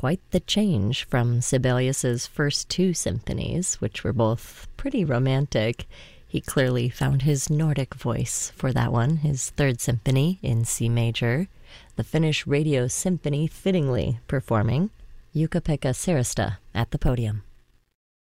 quite the change from Sibelius's first two symphonies, which were both pretty romantic. He clearly found his Nordic voice for that one, his third symphony in C major, the Finnish Radio Symphony fittingly performing Jukka-Pekka Sirista at the podium.